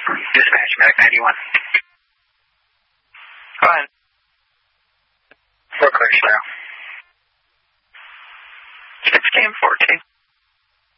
Dispatch, Medic 91. Go ahead. We're clear, Sparrow. 1614.